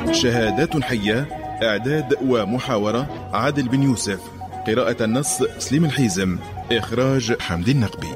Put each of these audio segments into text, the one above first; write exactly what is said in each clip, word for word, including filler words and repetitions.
شهادات حية، إعداد ومحاورة عادل بن يوسف، قراءة النص سليم الحيزم، إخراج حمدي النقبي.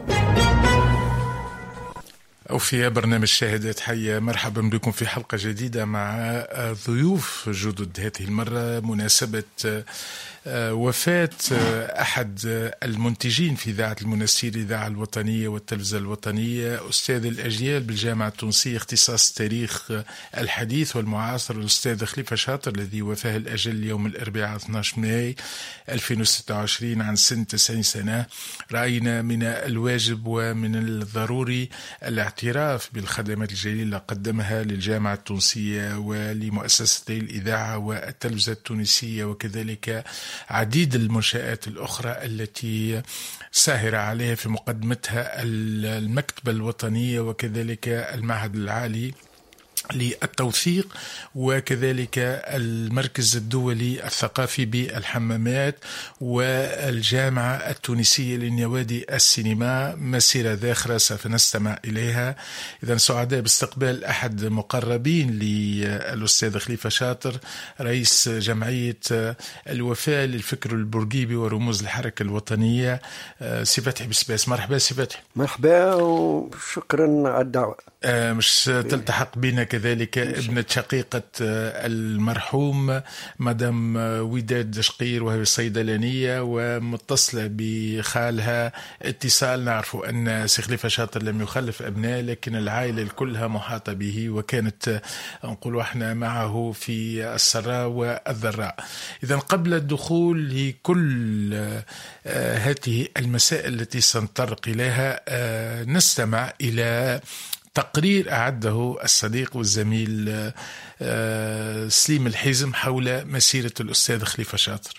وفي برنامج شهادات حية مرحبا بكم في حلقة جديدة مع ضيوف جدد. هذه المرة مناسبة وفاة أحد المنتجين في إذاعة المنستير الإذاعة الوطنية والتلفزة الوطنية، أستاذ الأجيال بالجامعة التونسية اختصاص التاريخ الحديث والمعاصر، الأستاذ خليفة شاطر الذي وفاه الأجل يوم الأربعاء اثني عشر ماي ألفين وستة وعشرين عن سن تسعين سنة. رأينا من الواجب ومن الضروري الاعتراف بالخدمات الجليلة قدمها للجامعة التونسية ولمؤسستي الإذاعة والتلفزة التونسية، وكذلك عديد المنشآت الأخرى التي ساهر عليها في مقدمتها المكتبة الوطنية وكذلك المعهد العالي للتوثيق وكذلك المركز الدولي الثقافي بالحمامات والجامعة التونسية للنوادي السينما. مسيرة ذاخرة سوف نستمع إليها. إذن سعداء باستقبال أحد مقربين للأستاذ خليفة شاطر، رئيس جمعية الوفاء للفكر البورقيبي ورموز الحركة الوطنية، سي فتحي بسباس. مرحبا سي فتحي. مرحبا وشكرا على الدعوة. مش تلتحق بنا كذلك ابنة شقيقة المرحوم مدام وداد شقير وهي صيدلانية ومتصلة بخالها اتصال. نعرف أن سي خليفة شاطر لم يخلف أبناء، لكن العائلة كلها محاطة به وكانت نقول احنا معه في السراء والضراء. إذن قبل الدخول لكل هذه المسائل التي سنطرق إليها نستمع إلى تقرير أعده الصديق والزميل سليم الحيزم حول مسيرة الأستاذ خليفة شاطر.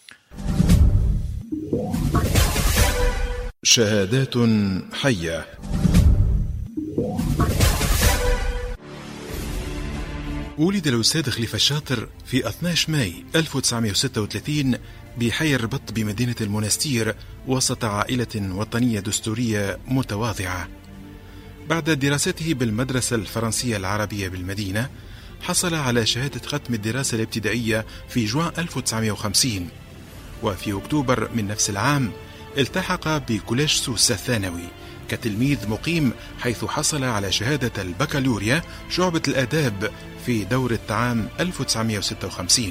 شهادات حية. ولد الأستاذ خليفة شاطر في اثني عشر ماي ألف وتسعمائة وستة وثلاثين بحي الربط بمدينة المنستير وسط عائلة وطنية دستورية متواضعة. بعد دراسته بالمدرسة الفرنسية العربية بالمدينة حصل على شهادة ختم الدراسة الابتدائية في جوان ألف وتسعمائة وخمسين، وفي أكتوبر من نفس العام التحق بكوليج سوسة الثانوي كتلميذ مقيم، حيث حصل على شهادة البكالوريا شعبة الآداب في دورة عام ألف وتسعمائة وستة وخمسين.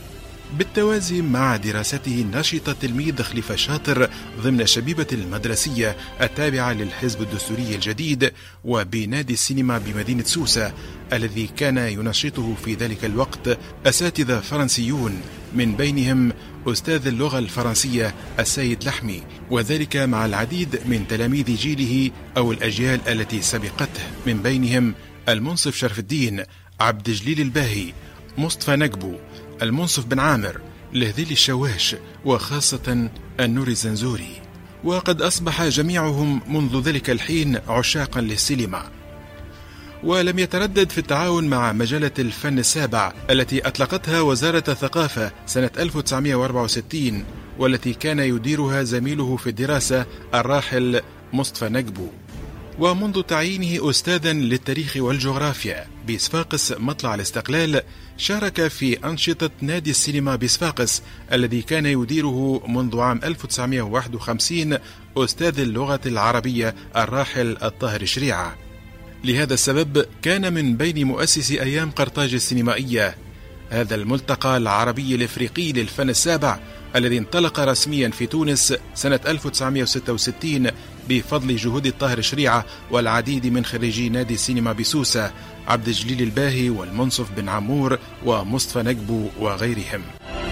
بالتوازي مع دراسته نشط تلميذ خليفة شاطر ضمن شبيبة المدرسية التابعة للحزب الدستوري الجديد وبنادي السينما بمدينة سوسة، الذي كان ينشطه في ذلك الوقت أساتذة فرنسيون، من بينهم أستاذ اللغة الفرنسية السيد لحمي، وذلك مع العديد من تلاميذ جيله أو الأجيال التي سبقته، من بينهم المنصف شرف الدين، عبد الجليل الباهي، مصطفى نقبو، المنصف بن عامر، لهذيل الشواش، وخاصة النور الزنزوري. وقد أصبح جميعهم منذ ذلك الحين عشاقا للسينما، ولم يتردد في التعاون مع مجلة الفن السابع التي أطلقتها وزارة الثقافة سنة ألف وتسعمائة وأربعة وستين، والتي كان يديرها زميله في الدراسة الراحل مصطفى نقبو. ومنذ تعيينه أستاذا للتاريخ والجغرافيا بصفاقس مطلع الاستقلال شارك في أنشطة نادي السينما بصفاقس الذي كان يديره منذ عام ألف وتسعمائة وواحد وخمسين أستاذ اللغة العربية الراحل الطاهر شريعة. لهذا السبب كان من بين مؤسسي أيام قرطاج السينمائية، هذا الملتقى العربي الإفريقي للفن السابع الذي انطلق رسميا في تونس سنة ألف وتسعمائة وستة وستين بفضل جهود الطاهر شريعة والعديد من خريجي نادي السينما بسوسة، عبد الجليل الباهي والمنصف بن عمور ومصطفى نقبو وغيرهم.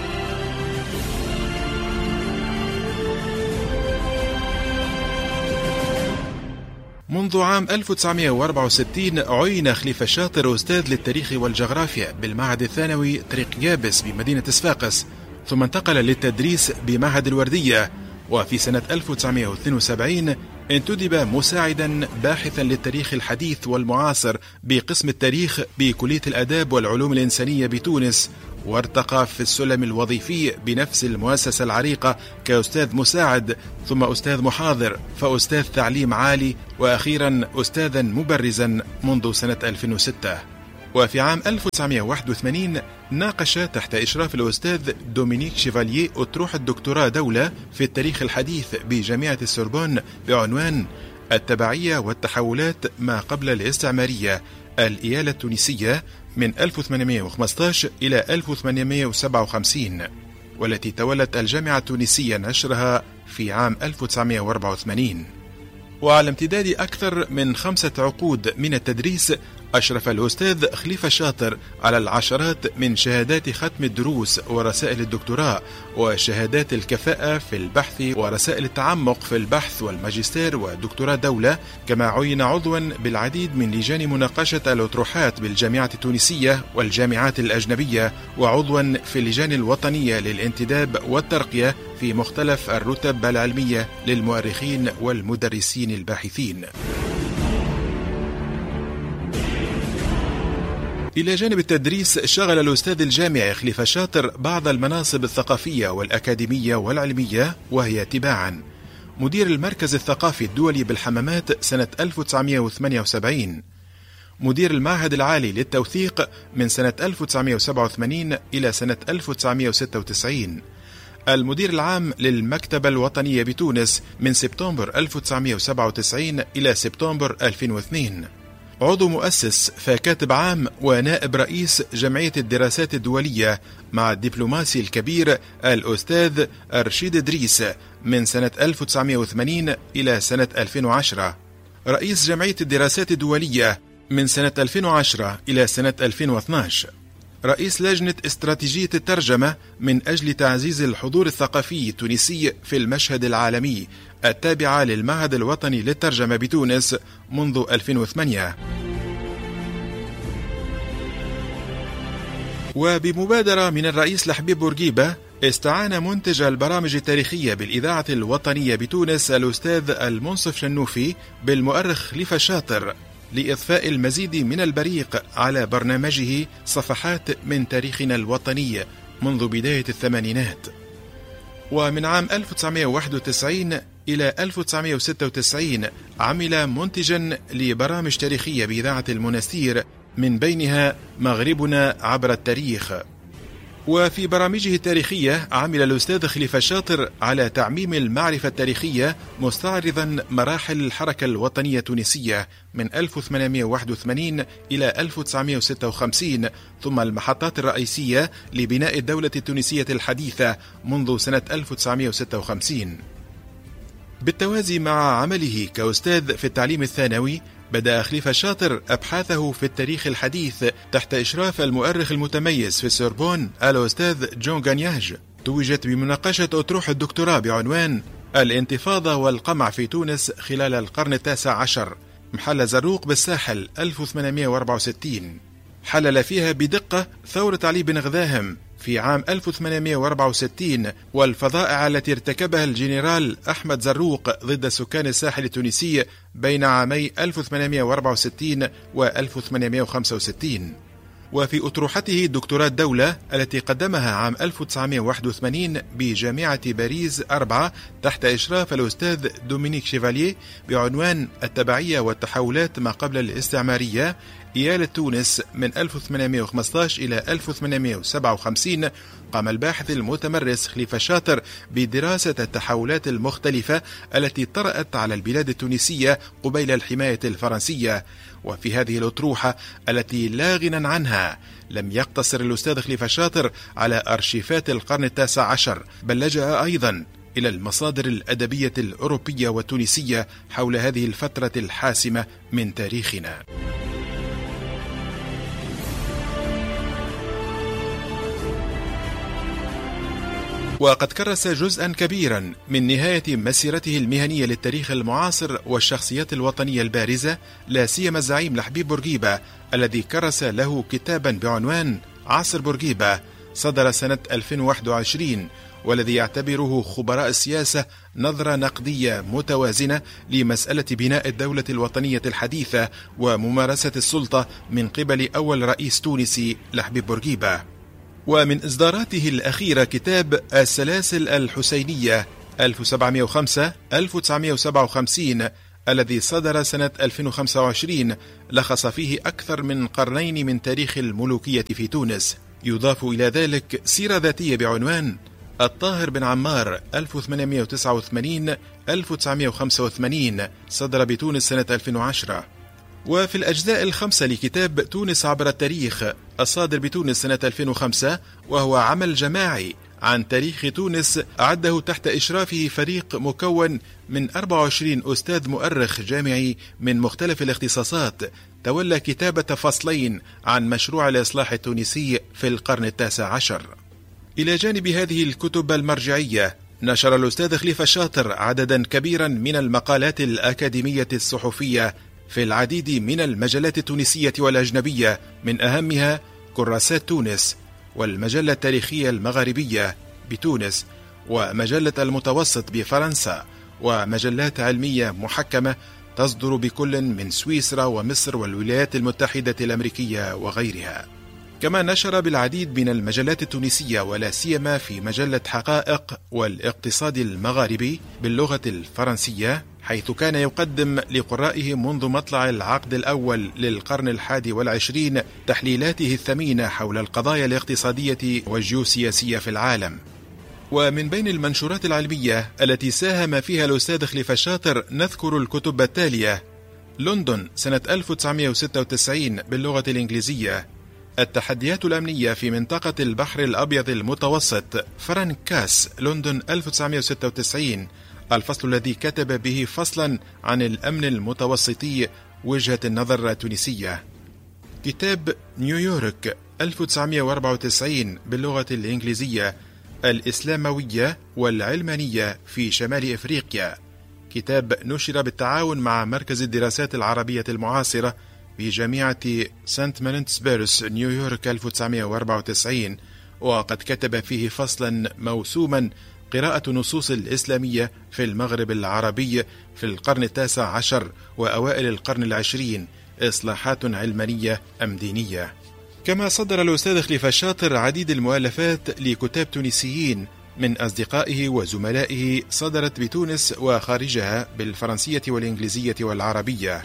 منذ عام ألف وتسعمائة وأربعة وستين عين خليفة شاطر أستاذ للتاريخ والجغرافيا بالمعهد الثانوي طريق يابس بمدينة صفاقس، ثم انتقل للتدريس بمعهد الوردية، وفي سنة ألف وتسعمائة واثنين وسبعين انتدب مساعدا باحثا للتاريخ الحديث والمعاصر بقسم التاريخ بكلية الآداب والعلوم الإنسانية بتونس، وارتقى في السلم الوظيفي بنفس المؤسسة العريقة كأستاذ مساعد، ثم أستاذ محاضر، فأستاذ تعليم عالي، وأخيرا أستاذا مبرزا منذ سنة ألفين وستة. وفي عام ألف وتسعمائة وواحد وثمانين ناقش تحت إشراف الأستاذ دومينيك شيفالييه أطروحة الدكتوراه دولة في التاريخ الحديث بجامعة السوربون بعنوان التبعية والتحولات ما قبل الاستعمارية، الإيالة التونسية من ألف وثمانمائة وخمسة عشر إلى ألف وثمانمائة وسبعة وخمسين، والتي تولت الجامعة التونسية نشرها في عام ألف وتسعمائة وأربعة وثمانين. وعلى امتداد أكثر من خمسة عقود من التدريس، أشرف الأستاذ خليفة شاطر على العشرات من شهادات ختم الدروس ورسائل الدكتوراه وشهادات الكفاءة في البحث ورسائل التعمق في البحث والماجستير ودكتوراه دولة، كما عين عضوا بالعديد من لجان مناقشة الأطروحات بالجامعة التونسية والجامعات الأجنبية، وعضوا في اللجان الوطنية للانتداب والترقية في مختلف الرتب العلمية للمؤرخين والمدرسين الباحثين. إلى جانب التدريس، شغل الأستاذ الجامعي خليفة شاطر بعض المناصب الثقافية والأكاديمية والعلمية، وهي تباعا مدير المركز الثقافي الدولي بالحمامات سنة ألف وتسعمائة وثمانية وسبعين، مدير المعهد العالي للتوثيق من سنة ألف وتسعمائة وسبعة وثمانين إلى سنة ألف وتسعمائة وستة وتسعين، المدير العام للمكتبة الوطنية بتونس من سبتمبر ألف وتسعمائة وسبعة وتسعين إلى سبتمبر ألفين واثنين، عضو مؤسس فكاتب عام ونائب رئيس جمعية الدراسات الدولية مع الدبلوماسي الكبير الأستاذ رشيد إدريس من سنة ألف وتسعمائة وثمانين إلى سنة ألفين وعشرة، رئيس جمعية الدراسات الدولية من سنة ألفين وعشرة إلى سنة ألفين واثناشر، رئيس لجنة استراتيجية الترجمة من أجل تعزيز الحضور الثقافي التونسي في المشهد العالمي التابعة للمعهد الوطني للترجمة بتونس منذ ألفين وثمانية. وبمبادرة من الرئيس لحبيب بورقيبة، استعان منتج البرامج التاريخية بالإذاعة الوطنية بتونس الأستاذ المنصف شنوفي بالمؤرخ خليفة شاطر لإضفاء المزيد من البريق على برنامجه صفحات من تاريخنا الوطني منذ بداية الثمانينات. ومن عام ألف وتسعمائة وواحد وتسعين إلى ألف وتسعمائة وستة وتسعين عمل منتجا لبرامج تاريخية بإذاعة المنستير، من بينها مغربنا عبر التاريخ. وفي برامجه التاريخية عمل الأستاذ خليفة شاطر على تعميم المعرفة التاريخية، مستعرضا مراحل الحركة الوطنية التونسية من ألف وثمانمائة وواحد وثمانين إلى ألف وتسعمائة وستة وخمسين، ثم المحطات الرئيسية لبناء الدولة التونسية الحديثة منذ سنة ألف وتسعمائة وستة وخمسين. بالتوازي مع عمله كأستاذ في التعليم الثانوي، بدأ خليفة شاطر أبحاثه في التاريخ الحديث تحت إشراف المؤرخ المتميز في السوربون الأستاذ جون غانياج. توجت بمناقشة أطروحة الدكتوراه بعنوان الانتفاضة والقمع في تونس خلال القرن التاسع عشر، محل زروق بالساحل ألف وثمانمائة وأربعة وستين. حلل فيها بدقة ثورة علي بن غذاهم في عام ألف وثمانمائة وأربعة وستين والفظائع التي ارتكبها الجنرال أحمد زروق ضد سكان الساحل التونسي بين عامي ألف وثمانمائة وأربعة وستين و ألف وثمانمائة وخمسة وستين. وفي أطروحته دكتوراه الدولة التي قدمها عام ألف وتسعمائة وواحد وثمانين بجامعة باريس أربعة تحت إشراف الأستاذ دومينيك شيفالييه بعنوان التبعية والتحولات ما قبل الاستعمارية، إيالة تونس من ألف وثمانمائة وخمسة عشر إلى ألف وثمانمائة وسبعة وخمسين، قام الباحث المتمرس خليفة شاطر بدراسة التحولات المختلفة التي طرأت على البلاد التونسية قبيل الحماية الفرنسية. وفي هذه الأطروحة التي لا غنى عنها، لم يقتصر الأستاذ خليفة شاطر على أرشيفات القرن التاسع عشر، بل لجأ أيضا إلى المصادر الأدبية الأوروبية والتونسية حول هذه الفترة الحاسمة من تاريخنا. وقد كرس جزءا كبيرا من نهاية مسيرته المهنية للتاريخ المعاصر والشخصيات الوطنية البارزة، لا سيما الزعيم لحبيب بورقيبة الذي كرس له كتابا بعنوان عصر بورقيبة صدر سنة ألفين وواحد وعشرين، والذي يعتبره خبراء السياسة نظرة نقدية متوازنة لمسألة بناء الدولة الوطنية الحديثة وممارسة السلطة من قبل أول رئيس تونسي لحبيب بورقيبة. ومن إصداراته الأخيرة كتاب السلاسل الحسينية ألف وسبعمائة وخمسة ألف وتسعمائة وسبعة وخمسين الذي صدر سنة ألفين وخمسة وعشرين لخص فيه أكثر من قرنين من تاريخ الملوكية في تونس. يضاف إلى ذلك سيرة ذاتية بعنوان الطاهر بن عمار ألف وثمانمائة وتسعة وثمانين ألف وتسعمائة وخمسة وثمانين، صدر بتونس سنة ألفين وعشرة. وفي الأجزاء الخمسة لكتاب تونس عبر التاريخ الصادر بتونس سنة ألفين وخمسة، وهو عمل جماعي عن تاريخ تونس أعده تحت إشرافه فريق مكون من أربعة وعشرين أستاذ مؤرخ جامعي من مختلف الاختصاصات، تولى كتابة فصلين عن مشروع الإصلاح التونسي في القرن التاسع عشر. إلى جانب هذه الكتب المرجعية، نشر الأستاذ خليفة الشاطر عددا كبيرا من المقالات الأكاديمية الصحفية في العديد من المجلات التونسية والأجنبية، من أهمها كراسات تونس، والمجلة التاريخية المغاربية بتونس، ومجلة المتوسط بفرنسا، ومجلات علمية محكمة تصدر بكل من سويسرا ومصر والولايات المتحدة الأمريكية وغيرها. كما نشر بالعديد من المجلات التونسية، ولا سيما في مجلة حقائق والاقتصاد المغاربي باللغة الفرنسية، حيث كان يقدم لقرائه منذ مطلع العقد الأول للقرن الحادي والعشرين تحليلاته الثمينة حول القضايا الاقتصادية والجيوسياسية في العالم. ومن بين المنشورات العلمية التي ساهم فيها الأستاذ خليفة الشاطر نذكر الكتب التالية: لندن سنة ألف وتسعمائة وستة وتسعين باللغة الإنجليزية، التحديات الأمنية في منطقة البحر الأبيض المتوسط، فرانكاس لندن ألف وتسعمائة وستة وتسعين، الفصل الذي كتب به فصلا عن الأمن المتوسطي، وجهة النظر التونسية. كتاب نيويورك ألف وتسعمائة وأربعة وتسعين باللغة الإنجليزية، الإسلاموية والعلمانية في شمال إفريقيا، كتاب نشر بالتعاون مع مركز الدراسات العربية المعاصرة بجامعة سانت مانتسبيرس نيويورك ألف وتسعمائة وأربعة وتسعين، وقد كتب فيه فصلا موسوما قراءة نصوص الإسلامية في المغرب العربي في القرن التاسع عشر وأوائل القرن العشرين، إصلاحات علمانية أم دينية. كما صدر الأستاذ خليفة الشاطر عديد المؤلفات لكتاب تونسيين من أصدقائه وزملائه، صدرت بتونس وخارجها بالفرنسية والإنجليزية والعربية.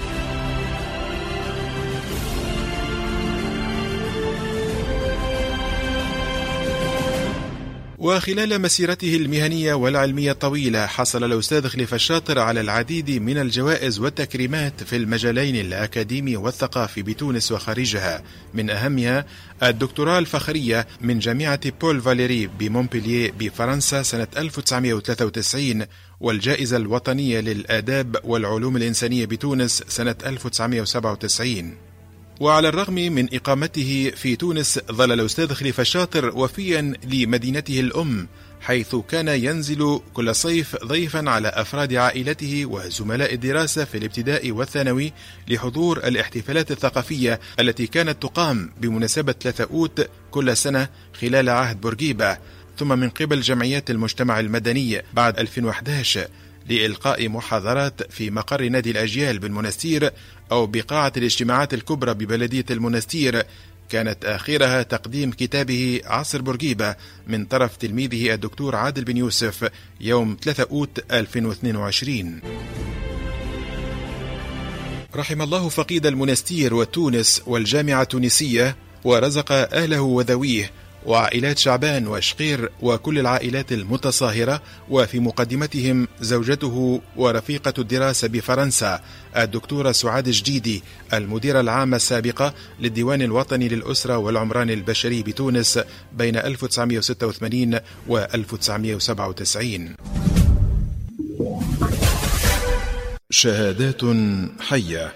وخلال مسيرته المهنية والعلمية الطويلة، حصل الأستاذ خليفة الشاطر على العديد من الجوائز والتكريمات في المجالين الأكاديمي والثقافي بتونس وخارجها، من أهمها الدكتوراه الفخرية من جامعة بول فاليري بمونبلييه بفرنسا سنة ألف وتسعمائة وثلاثة وتسعين، والجائزة الوطنية للآداب والعلوم الإنسانية بتونس سنة ألف وتسعمائة وسبعة وتسعين. وعلى الرغم من إقامته في تونس، ظل الأستاذ خليفة الشاطر وفيا لمدينته الأم، حيث كان ينزل كل صيف ضيفا على أفراد عائلته وزملاء الدراسة في الابتدائي والثانوي لحضور الاحتفالات الثقافية التي كانت تقام بمناسبة ثلاثة أوت كل سنة خلال عهد بورقيبة، ثم من قبل جمعيات المجتمع المدني بعد ألفين وأحد عشر لإلقاء محاضرات في مقر نادي الأجيال بالمنستير أو بقاعة الاجتماعات الكبرى ببلدية المنستير، كانت آخرها تقديم كتابه عصر بورقيبة من طرف تلميذه الدكتور عادل بن يوسف يوم ثلاثة أوت ألفين واثنين وعشرين. رحم الله فقيد المنستير وتونس والجامعة التونسية، ورزق أهله وذويه وعائلات شعبان وشقير وكل العائلات المتصاهرة، وفي مقدمتهم زوجته ورفيقة الدراسة بفرنسا الدكتورة سعاد جديدي، المديرة العامة السابقة للديوان الوطني للأسرة والعمران البشري بتونس بين ألف وتسعمائة وستة وثمانين و ألف وتسعمائة وسبعة وتسعين. شهادات حية.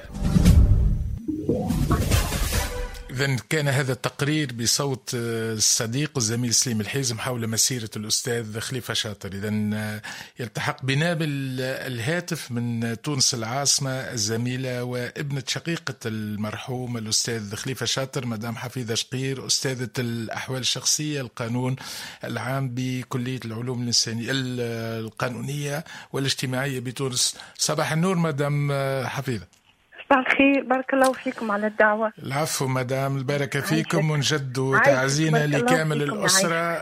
إذن كان هذا التقرير بصوت الصديق الزميل سليم الحازم حول مسيرة الأستاذ خليفة الشاطر. إذن يلتحق بنا بالهاتف من تونس العاصمة الزميلة وابنة شقيقة المرحوم الأستاذ خليفة الشاطر، مدام حفيظة شقير، أستاذة الأحوال الشخصية القانون العام بكلية العلوم الإنسانية القانونية والاجتماعية بتونس. صباح النور مدام حفيظة. صباح الخير، بارك الله فيكم على الدعوة. العفو مدام، البركة فيكم، ونجد تعزينا لكامل الأسرة.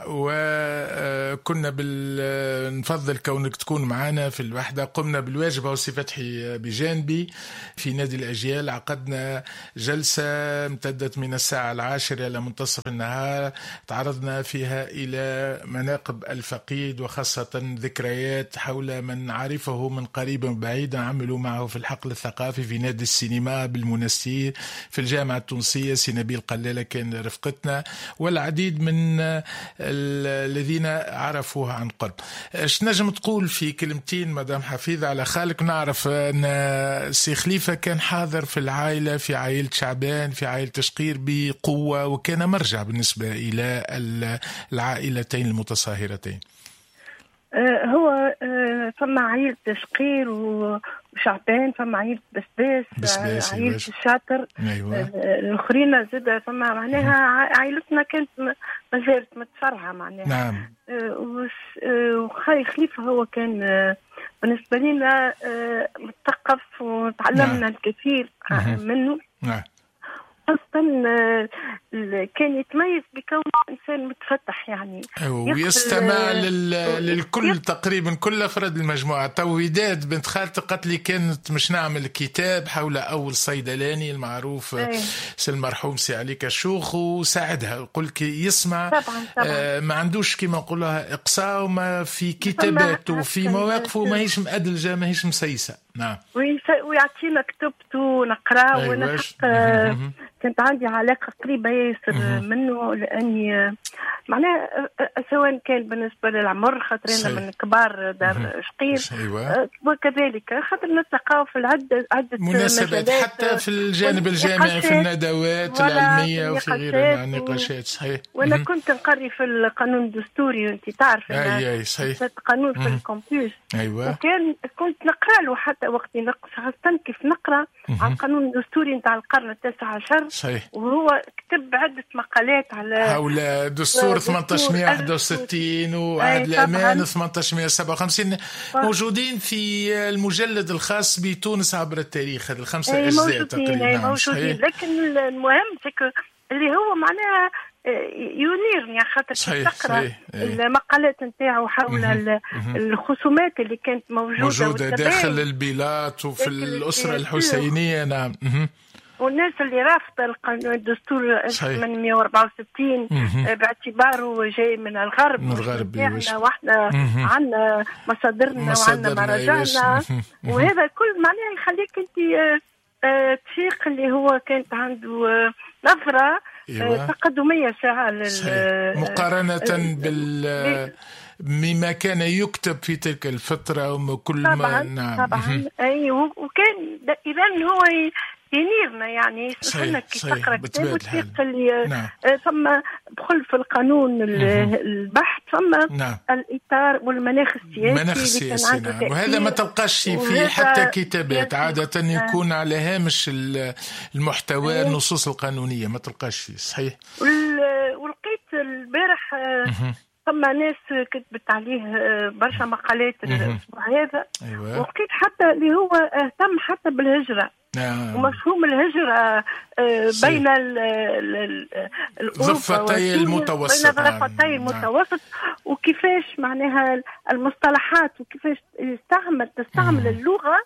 وكنا نفضل كونك تكون معنا في الوحدة. قمنا بالواجب وسي فتحي بجانبي في نادي الأجيال، عقدنا جلسة امتدت من الساعة العاشرة إلى منتصف النهار، تعرضنا فيها إلى مناقب الفقيد وخاصة ذكريات حول من عرفه من قريب وبعيد، عملوا معه في الحقل الثقافي في نادي السينما بالمنستير، في الجامعة التونسية سينابيل قلالة كان رفقتنا، والعديد من الذين عرفوها عن قرب. ايش نجم تقول في كلمتين مدام حفيظ على خالك؟ نعرف ان سي خليفة كان حاضر في العائلة، في عائلة شعبان، في عائلة تشقير بقوة، وكان مرجع بالنسبة إلى العائلتين المتصاهرتين. هو فما عائلة تشقير وشعبان، فما عائلة بسباس، عائلة الشاطر. أيوة. الأخرين زادة فما معناها عائلتنا كانت ما زالت متفرعة معناها. نعم. وخاي خليفة هو كان بالنسبة لنا مثقف، وتعلمنا نعم. الكثير منه. نعم. أصلا كان يتميز بكونه إنسان متفتح يعني، ويستمع للكل يف... تقريبا كل أفراد المجموعة. تويداد بنت خالتي قالت لي كانت مش نعمل كتاب حول أول صيدلاني المعروف سي المرحوم سي علي كشوخ، وساعدها قلت يسمع. طبعا طبعا. آه ما عندوش كما نقولها إقصاء، وما في كتابات وفي مواقف وما هيش مأدلجة، ما هيش مسيسة. نعم. ويعطينا كتبته نقرأ. أيوة. وأنا كانت عندي علاقة قريبة ياسر منه، لأني معناها سواء كان بالنسبة للعمر خاطرنا من كبار دار شقير. أيوة. وكذلك خاطر نتلقاو في العدة عدة مناسبات، حتى في الجانب الجامعي في الندوات العلمية وفي غير النقاشات. صحيح. وأنا كنت نقري في القانون الدستوري، وأنت تعرف أي أي صحيح القانون في الكمبيوتر. أيوة. وكان كنت نقرأ له حتى وقت خاصة كيف نقرأ على القانون الدستوري نتاع القرن التاسع عشر. صحيح. وهو كتب عدة مقالات على حول دستور ثمانية عشر واحد وستين وعهد الأمان ثمانية عشر سبعة وخمسين، موجودين في المجلد الخاص بتونس عبر التاريخ، هذه الخمسة أجزاء تقريبا. موجودين. لكن المهم اللي هو معناها ينيرني خاطر تقرأ المقالات نتاعو حول الخصومات اللي كانت موجودة, موجودة داخل البلاد وفي الأسرة الحسينية. نعم. والناس اللي رافضة القانون الدستور ألف وثمانمائة وأربعة وستين باعتباره جاي من الغرب، من الغرب. احنا واحنا عندنا مصادرنا وعندنا مراجعنا، وهذا كل معناه يخليك انت تفيق اللي هو كانت عنده نظرة إيوه. تقدمية ساعة مقارنة بال مما كان يكتب في تلك الفترة وكل ما. طبعا. نعم. طبعا. أي وكان إذا هو ينيرنا يعني يسمحنا كي تقرأ كتاب وتفيق اللي نعم. ثم دخل في القانون البحث، ثم نعم. الإطار والمناخ السياسي. المناخ السياسي. نعم. وهذا ما تلقاش في حتى كتابات، عادة يكون على هامش المحتوى النصوص القانونية، ما تلقاش فيه. صحيح. ولقيت البارح ثم ناس كتبت عليه برشا مقالات الأسبوع هذا. أيوة. ولقيت حتى اللي هو اهتم حتى بالهجرة. نعم. ومفهوم الهجرة بين ضفتي المتوسط. بين ضفتي المتوسط، وكيفاش معناها المصطلحات وكيفاش يستعمل تستعمل اللغة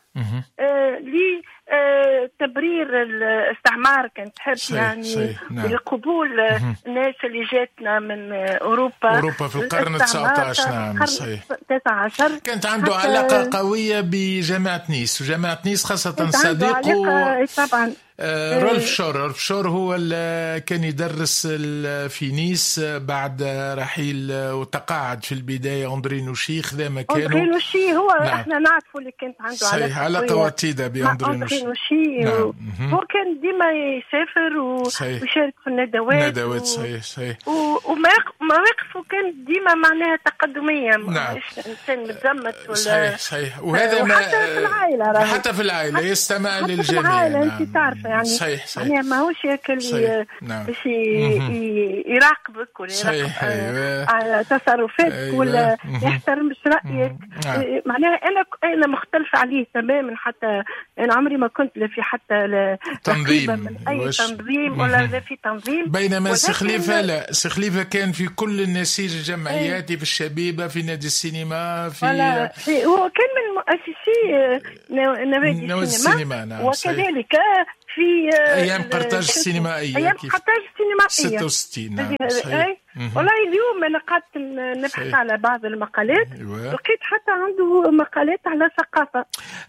لتبرير الاستعمار، كانت تحب يعني لقبول الناس اللي جاتنا من أوروبا أوروبا في القرن التاسع عشر. نعم صحيح. عشر كانت عنده علاقة قوية بجامعة نيس، وجامعة نيس خاصة صديقه طبعا رولف شور. رولف شور هو اللي كان يدرس في نيس بعد رحيل وتقاعد في البداية أندري نوشي. خذا مكانه أندري نوشي هو نعم. احنا نعرفه اللي كانت عنده صحيح علاقة وطيدة بأندري نوشي. نعم. هو كان ديما يسافر ويشارك في الندوات. ندوات. صحيح صحيح. ومواقفه كانت ديما معناها تقدمية. نعم. إنسان متزمت ولا. صحيح صحيح. وهذا ما حتى في العائلة حتى في العائلة يستمع للجميع. في العائلة. نعم. أنت تعرف يعني صحيح صحيح. يعني ما هوش ياكل باش يراقبك ولا صحيح على تصرفاتك أيوة. ولا يحترمش رايك. أيوة. معناها انا انا مختلفه عليه تماما. حتى انا عمري ما كنت لا في حتى تنظيم من اي تنظيم ولا لا في تنظيم. بينما سي خليفه لا سي خليفه كان في كل النسيج الجمعياتي، في الشبيبه، في نادي السينما، في هو كان من مؤسسي نوادي السينما. نعم. وكذلك في ايام قرطاج السينمائيه، ايام قرطاج السينمائيه ستة وستين. نعم. والله اليوم انا قعدت نبحث على بعض المقالات. أيوة. لقيت حتى عنده مقالات على ثقافه.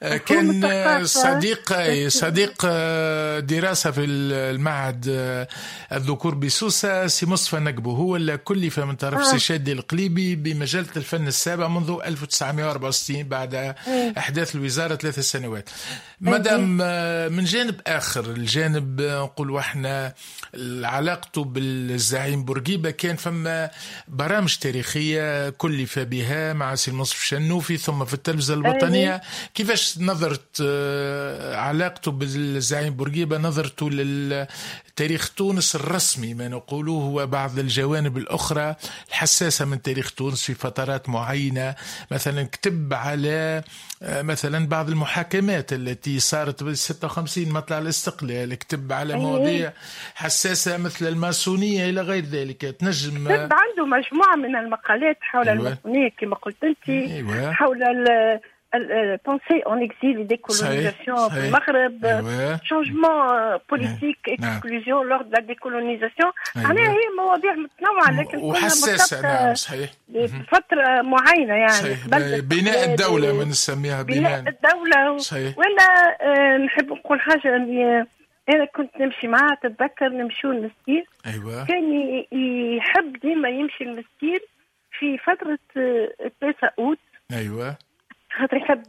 كان صديق صديق دراسه في المعهد الذكور بسوسه سي مصطفى نقبو، هو اللي كلف من طرف آه. سي شادي القليبي بمجله الفن السابع منذ ألف وتسعمائة وأربعة وستين بعد م. احداث الوزاره ثلاث سنوات. مادام من جانب اخر، الجانب نقول واحنا علاقته بالزعيم بورقيبه، كان فما برامج تاريخية كلف بها مع سي المصطفى الشنوفي ثم في التلفزة الوطنية. كيفاش نظرت علاقته بالزعيم بورقيبة؟ نظرته للتاريخ تونس الرسمي ما نقوله وبعض الجوانب الأخرى الحساسة من تاريخ تونس في فترات معينة، مثلا كتب على مثلا بعض المحاكمات التي صارت بال ستة وخمسين مطلع الاستقلال، كتب على مواضيع حساسة مثل الماسونية إلى غير ذلك. تنجم كتب عنده مجموعة من المقالات حول أيوة. الماسونية كما قلت أنت. أيوة. حول البونسي اون اكزيل ديكولونيزاسيون في المغرب، شونجمون بوليتيك اكسكلوزيون لور دو لا ديكولونيزاسيون. معناها هي مواضيع متنوعة لكن وحساسة. نعم صحيح. فترة معينة يعني صحيح. بناء الدولة من نسميها بناء, بناء الدولة. صحيح. وأنا نحب نقول حاجة أني أنا كنت نمشي معاه، تتذكر نمشيو المسكير. أيوة. كان يحب ديما يمشي المسكير في فترة التاسع أوت. أيوة. خاطر يحب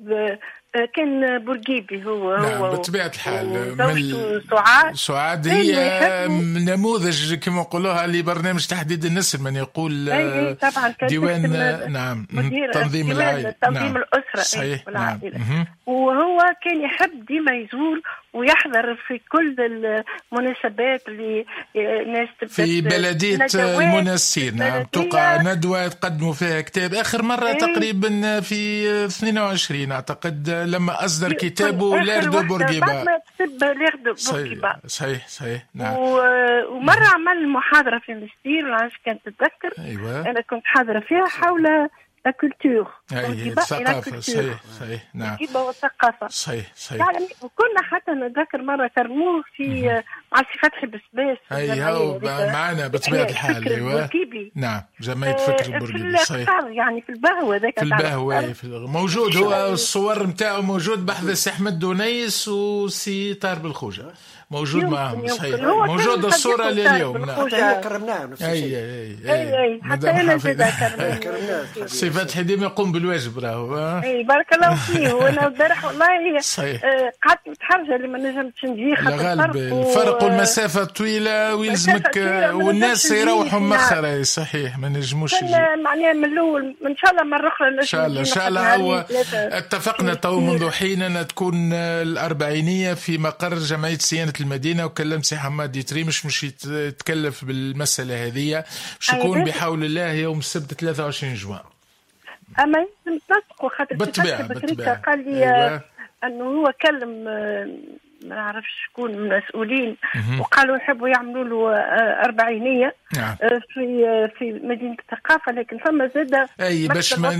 كان بورقيبي هو. نعم هو بطبيعة الحال. من سعاد سعاد هي نموذج كما نقولوها لبرنامج تحديد النسل، من يقول أي طبعا ديوان نعم تنظيم العائلة، تنظيم نعم. الأسرة. صحيح. نعم. وهو كان يحب ديما يزور ويحضر في كل المناسبات اللي الناس في بلدية المنستير. نعم توقع ندوة تقدموا فيها كتاب آخر مرة أي. تقريبا في اثنين وعشرين أعتقد لما أصدر كتابه لير دو بورقيبة. بعد ما كتب لير دو بورقيبة. صحيح صحيح. نعم. ومرة عمل محاضرة في المستير وعاش كانت تتذكر. أيوة. أنا كنت حاضرة فيها حول لا كولتور. أي الثقافة. صحيح صحيح. نعم. الكتابة والثقافة. صحيح صحيح. يعني وكنا حتى نتذكر مرة كرموه في مع سي فتحي بسباس. أي هو معنا بطبيعة الحال. أيوة. نعم جمعية فكر البورقيبي. صحيح. يعني في البهوة ذاك. في البهوة موجود هو الصور متاعه موجود بحذا سي أحمد دونيس وسي طار بالخوجة موجود معهم. صحيح. موجود الصورة لليوم. نعم. كرمناه نفس الشيء. أي أي أي حتى أنا كرمناه. سي فتحي ديما يقوم بالواجب راهو. اي بارك الله فيه. وانا البارح والله قعدت متحرجه اللي ما نجمتش نجي خاطر الفرق والمسافه طويله ويلزمك والناس يروحوا مؤخر. صحيح ما نجموش معناها من الاول ان شاء الله مره اخرى ان شاء الله ان شاء الله. هو اتفقنا تو منذ حين ان تكون الاربعينيه في مقر جمعيه صيانه المدينه، وكلمت سي حماد يتري مش مش يتكلف بالمساله هذه، باش يكون بحول الله يوم السبت ثلاثة وعشرين جوان. اما لازم تنسقوا خاطر بالطبيعه بالطبيعه. قال لي أيوة. انه هو كلم ما نعرفش شكون من المسؤولين وقالوا يحبوا يعملوا له أربعينية نعم. في في مدينة الثقافة، لكن فما زادة أي باش ما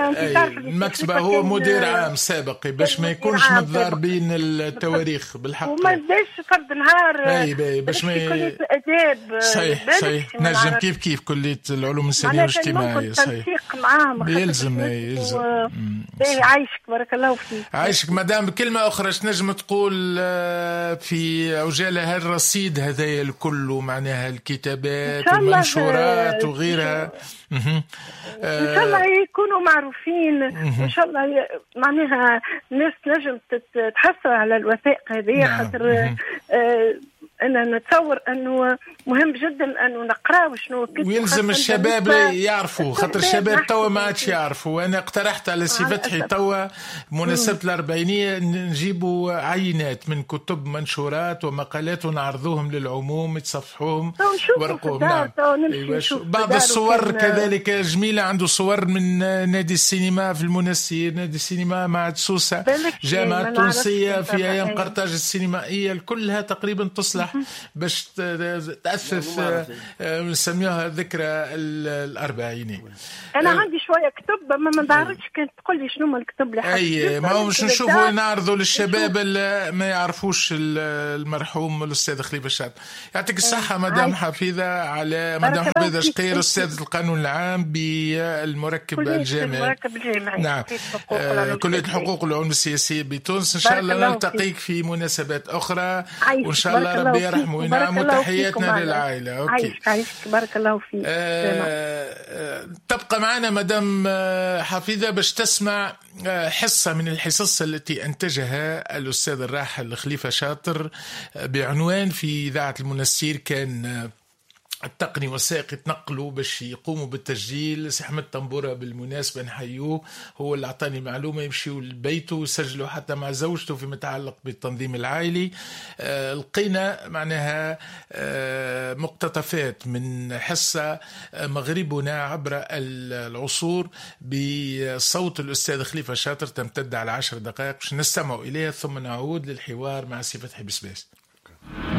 المكتبة هو مدير عام سابق باش ما يكونش متضاربين التواريخ بالحق، وما زادش فرد نهار أي باش ما كلية الآداب. صحيح صحيح نجم كيف كيف كلية العلوم الإنسانية والاجتماعية. صحيح معاهم يلزم يلزم. عايشك بارك الله فيك. عايشك مدام. كلمة أخرى نجم تقول في عجالة هالرصيد هذا الكل معناها الكتابات والمنشورات وغيرها إن شاء الله يكونوا معروفين. إن شاء الله معناها الناس نجم تحصل على الوثائق هذه خاطر انا نتصور انه مهم جدا انه نقراو شنو ويلزم الشباب يعرفوا، خاطر الشباب توا ما عادش يعرفوا. انا اقترحت على سي فتحي توا مناسبة الأربعينية نجيبوا عينات من كتب منشورات ومقالات ونعرضوهم للعموم يتصفحوهم ورقوهم. نعم. بعض الصور كذلك جميلة، عنده صور من نادي السينما في المنستير، نادي السينما مع سوسة، جامعة تونسية في أيام قرطاج السينمائية، كلها تقريبا تصلح باش تأسس نسميها ذكرى الأربعيني. أنا أه عندي شوية كتب ما ما بعرفش، كانت تقول لي شنو ما الكتب اللي أي ما هو مش نشوفوا نعرضوا للشباب اللي ما يعرفوش المرحوم الأستاذ خليفة شاطر. يعطيك الصحة مدام حفيظة، على مدام حفيظة شقير أستاذ القانون العام بالمركب الجامعي. المركب الجامعي. نعم. كلية الحقوق والعلوم السياسية بتونس. إن شاء الله نلتقيك في مناسبات أخرى وإن شاء الله ربي يرحمه وينعم، وتحياتنا للعائلة. أوكي. عايشك بارك الله فيك. آه تبقى معنا مدام حفيظة باش تسمع حصة من الحصص التي أنتجها الأستاذ الراحل خليفة شاطر بعنوان في إذاعة المنستير. كان التقني والسائق يتنقلوا باش يقوموا بالتسجيل. سي احمد طنبوره بالمناسبه نحيوه، هو اللي اعطاني معلومه يمشيوا لبيته ويسجلوا حتى مع زوجته فيما يتعلق بالتنظيم العائلي. آه لقينا معناها آه مقتطفات من حصه مغربنا عبر العصور بصوت الاستاذ خليفه شاطر تمتد على عشر دقائق باش نستمع اليها ثم نعود للحوار مع سي فتحي بسباس.